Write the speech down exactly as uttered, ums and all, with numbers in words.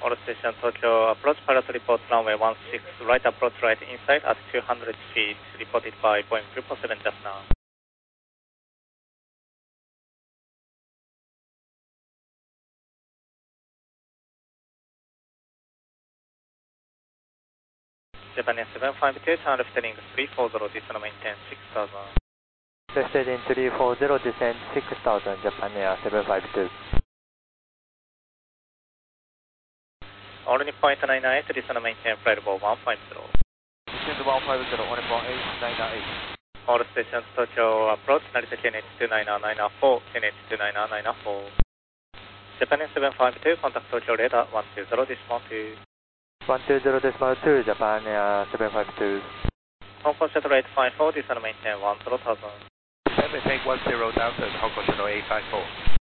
All station Tokyo approach pilot report runway one six, right approach right inside at two hundred feet, reported by Boeing triple seven just now. Japan Air seven five two, turn left heading three four zero, descend maintain six thousand. Left heading three four zero, descend six thousand, Japan Air seven five two. All in point nine nine eight, descend maintain flight level one five zero. Descend one five zero, on point eight nine nine eight. All stations Tokyo approach, Narita K N H two nine nine four, K N H two nine nine four. Japan Air seven five two, contact Tokyo radar one two zero, decimal two. one two zero decimal two, Japan Air seven five two. Hong Kong Shuttle eight five four, descend maintain one zero thousand. Take one zero down to Hong Kong Shuttle eight five four.